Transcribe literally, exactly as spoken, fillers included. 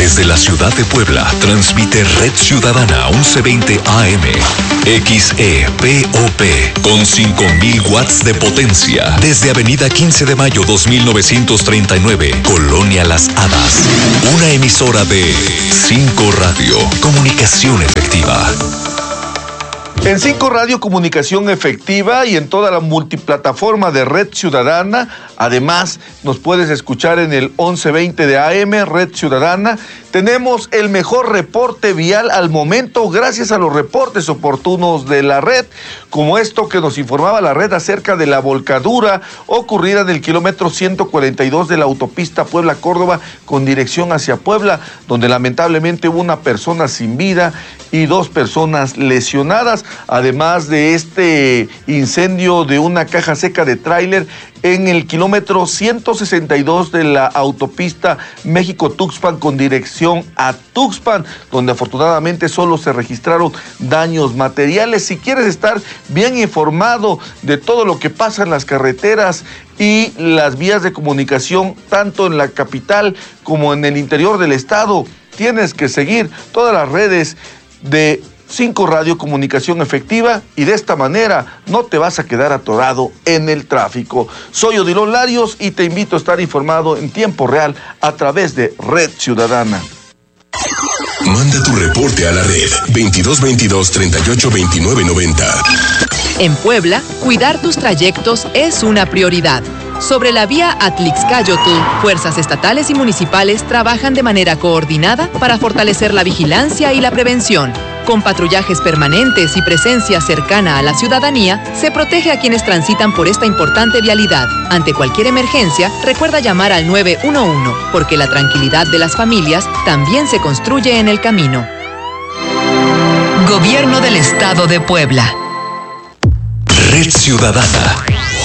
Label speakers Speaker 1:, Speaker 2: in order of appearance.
Speaker 1: Desde la ciudad de Puebla, transmite Red Ciudadana once veinte A M. X E P O P con cinco mil watts de potencia. Desde Avenida quince de mayo dos mil novecientos treinta y nueve, Colonia Las Hadas. Una emisora de cinco Radio. Comunicación efectiva.
Speaker 2: En cinco Radio Comunicación Efectiva y en toda la multiplataforma de Red Ciudadana. Además, nos puedes escuchar en el once veinte de A M, Red Ciudadana. Tenemos el mejor reporte vial al momento, gracias a los reportes oportunos de la red, como esto que nos informaba la red acerca de la volcadura ocurrida en el kilómetro ciento cuarenta y dos de la autopista Puebla-Córdoba con dirección hacia Puebla, donde lamentablemente hubo una persona sin vida y dos personas lesionadas, además de este incendio de una caja seca de tráiler en el kilómetro ciento sesenta y dos de la autopista México-Tuxpan con dirección a Tuxpan, donde afortunadamente solo se registraron daños materiales. Si quieres estar bien informado de todo lo que pasa en las carreteras y las vías de comunicación, tanto en la capital como en el interior del estado, tienes que seguir todas las redes de cinco Radio Comunicación Efectiva y de esta manera no te vas a quedar atorado en el tráfico. Soy Odilon Larios y te invito a estar informado en tiempo real a través de Red Ciudadana.
Speaker 1: Manda tu reporte a la red veintidós veintidós treinta y ocho veintinueve noventa.
Speaker 3: En Puebla, cuidar tus trayectos es una prioridad. Sobre la vía Atlixcáyotl, fuerzas estatales y municipales trabajan de manera coordinada para fortalecer la vigilancia y la prevención. Con patrullajes permanentes y presencia cercana a la ciudadanía, se protege a quienes transitan por esta importante vialidad. Ante cualquier emergencia, recuerda llamar al nueve uno uno, porque la tranquilidad de las familias también se construye en el camino. Gobierno del Estado de Puebla.
Speaker 1: Red Ciudadana.